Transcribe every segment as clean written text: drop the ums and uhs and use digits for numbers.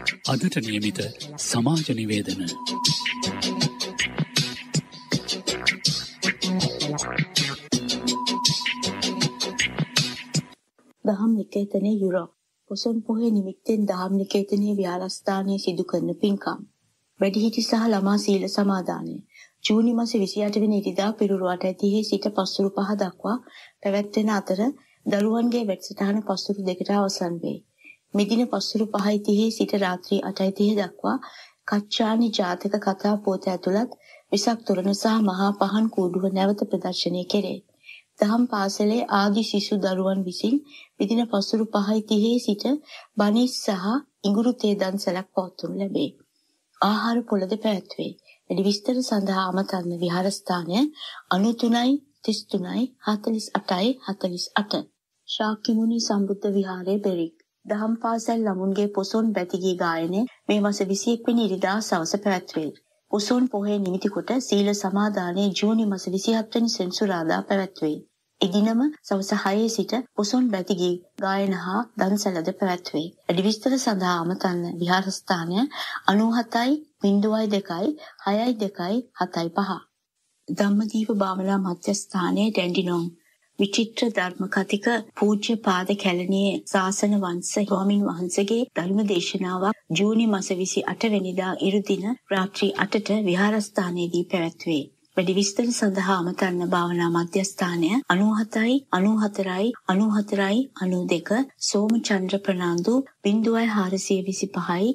අදට නියමිත සමාජ නිවේදන. දහම් නිකේතනයේ යුරෝප් පොසොන් පොහේ නිමිත්තෙන් දහම් නිකේතනයේ විහාරස්ථානයේ සිදු කරන පින්කම් වැඩිහිටි සහ ළමා සීල සමාදානය ජූනි මාස 28 වෙනි ඉරිදා පිරුරු 8:30 සිට පස්වරු 5 දක්වා පැවැත්වෙන අතර දරුවන්ගේ වැඩසටහන පස්වරු 2ට අවසන් වේ. මෙදින පස්වරු 5:30 සිට රාත්‍රී 8:30 දක්වා කච්චානි ජාතක කතා පොත ඇතුළත් විසක් තොරණ සහ මහා පහන් කූඩුව නැවත ප්‍රදර්ශනය කෙරේ. දහම් පාසලේ ආදි ශිශු දරුවන් විසින් මෙදින පස්වරු 5:30 සිට බනිස් සහ ඉඟුරු තේ දන්සලක් පවත්වනු ලැබේ. ආහාර පොළද පැවැත්වේ. වැඩි විස්තර සඳහා අමතන්න විහාරස්ථානය 93 33 48 48. ශාක්‍යමුනි සම්බුද්ධ විහාරයේ බෙරික්. දහම් පාසල් ළමුන්ගේ පොසොන් බැතිගී ගායනය මේ මාස 21 වෙනි ඉරිදා සවස පැවැත්වේ. පොසොන් පොහේ නිමිති කොට සීල සමාදානයේ ජූනි මාස 27 වෙනි සෙනසුරාදා පැවැත්වේ. එදිනම සවස 6 සිට පොසොන් බැතිගී ගායන හා දන්සැලද පැවැත්වේ. වැඩි විස්තර සඳහා අමතන්න විහාරස්ථානය 97 02 62 75. ධම්මදීප භාවනා මධ්‍යස්ථානයේ ඩැන්ඩිනෝන් විචිත්‍ර ධර්ම කතික පූජ්‍ය පාද කැලණියේ ශාසන වංශ ස්වාමින් වහන්සේගේ ධර්ම දේශනාවක් ජූනි මාස 28 වෙනිදා ඉරුදින රාත්‍රී 8ට විහාරස්ථානයේදී පැවැත්වේ. වැඩි විස්තර සඳහා අමතන්න භාවනා මධ්‍යස්ථානය 97 94 94 92 සෝමචන්ද්‍ර ප්‍රනාන්දු 0425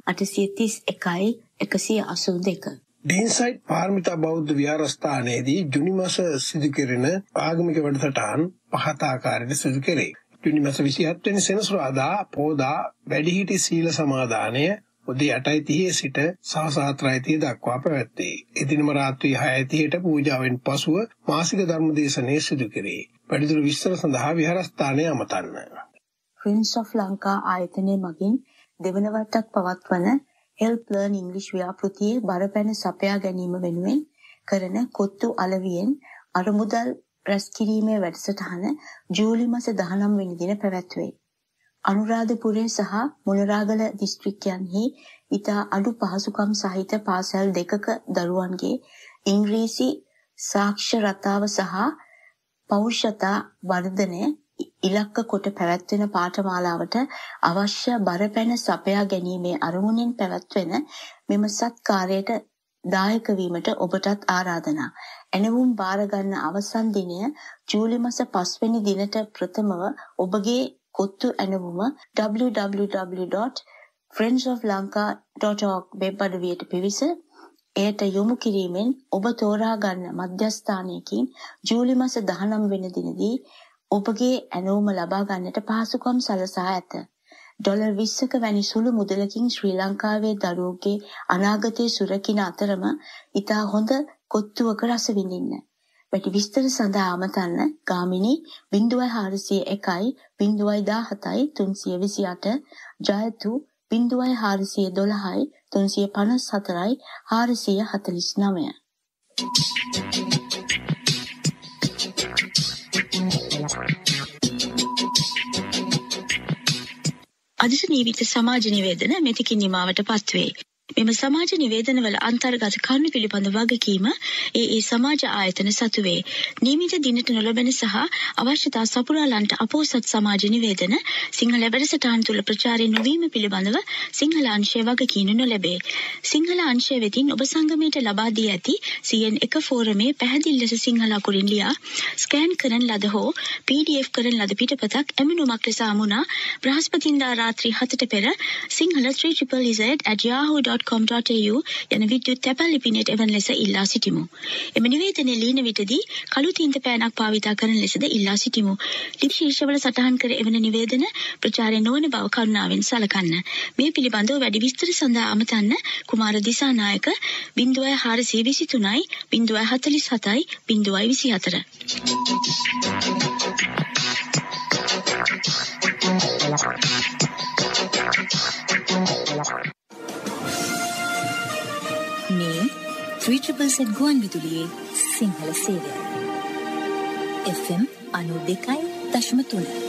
831 182. ඩීන්සයිඩ් පාරමිතා බෞද්ධ විහාරස්ථානයේදී ජුනි මාස සිදු කෙරෙන ආගමික වැඩසටහන් පහත ආකාරයට සිදු කෙරේ. ජුනි මාස 27 වෙනි සෙනසුරාදා පෝදා වැඩිහිටි සීල සමාදානය උදේ 8:30 සිට සවස් 4:30 දක්වා පැවැත්වේ. එදිනම රාත්‍රී 6:30ට පූජාවෙන් පසුව මාසික ධර්ම දේශනාව සිදු කෙරේ. වැඩිදුර විස්තර සඳහා විහාරස්ථානය අමතන්න. Friends of Lanka ආයතනයේ මගින් දෙවන වරටත් පවත්වන Help Learn English ව්‍යාපෘතියේ බරපැන සපයා ගැනීම වෙනුවෙන් කරන කොත්තු අලවියෙන් අරමුදල් රැස් කිරීමේ වැඩසටහන ජූලි මාස 19 වෙනි දින පැවැත්වේ. අනුරාධපුරයේ සහ මොනරාගල දිස්ත්‍රික්කයන්හි ඉතා අඩු පහසුකම් සහිත පාසල් දෙකක දරුවන්ගේ ඉංග්‍රීසි සාක්ෂරතාව සහ පෞරුෂතා වර්ධනය ඉලක්ක කොට පැවැත්වෙන පාඨමාලාවට අවශ්‍ය බරපැන සපයා ගැනීමේ අරමුණෙන් පැවැත්වෙන මෙම සත්කාරයට දායක වීමට ඔබටත් ආරාධනා. එනවුම් බාර ගන්න අවසන් දිනය ජූලි මාස 5 වෙනි දිනට ප්‍රථමව ඔබගේ කොත්තු එනවුම www.friendsoflanka.org වෙබ් අඩවියට පිවිස එයට යොමු කිරීමෙන් ඔබ තෝරා ගන්න මධ්‍යස්ථානයකින් ජූලි මාස 19 වෙනි දිනදී ඔබගේ ඇනවුම ලබා ගන්නට පහසුකම් සලසා ඇත. ඩොලර් 20ක වැනි සුළු මුදලකින් ශ්‍රී ලංකාවේ දරුවෝගේ අනාගතය සුරකින අතරම ඉතා හොඳ කොත්තුවක රස විඳින්න. වැඩි විස්තර සඳහා අමතන්න ගාමිණී 0401 017 328 ජයතු 0412 354 449. අදට නීවිත සමාජ නිවේදන මෙතකින් නිමාවට පත්වේ. මෙම සමාජ නිවේදනවල අන්තර්ගත කරුණු පිළිබඳ වගකීම ඒ සමාජ ආයතන සතු වේ. නියමිත දිනට නොලැබෙන සහ අවශ්‍යතා සපුරාලන්ට අපෝසත් සමාජ නිවේදන සිංහල වැඩසටහන් තුළ ප්‍රචාරය නොවීම පිළිබඳව සිංහල අංශය වගකීම් නොලැබේ. සිංහල අංශය වෙතින් ඔබ සංගමයට ලබා දී ඇති CN1 ෆෝරමේ පැහැදිලි ලෙස සිංහල අකුරින් ලියා ස්කෑන් කරන ලද හෝ PDF කරන ලද පිටපතක් එමනුමක් ලෙස අමුණා බ්‍රහස්පතින්දා රාත්‍රී 7ට පෙර සිංහල 3ZZZ@yahoo.com.au යන විද්‍යුත් තැපැල් ලිපිනයට එවන ලෙස ඉල්ලා සිටිමු. එම නිවේදනයේ ලියන විටදී කළු තීන්ත පෑනක් භාවිතා කරන ලෙසද ඉල්ලා සිටිමු. ලිපි ශීර්ෂවල සටහන් කර එවන නිවේදන ප්‍රචාරය නොවන බව කරුණාවෙන් සලකන්න. මේ පිළිබඳව වැඩි විස්තර සඳහා අමතන්න කුමාර දිසානායක 0423 047 024. මේ 3ZZ ගුවන් විදුලියේ සිංහල සේවය FM 92.3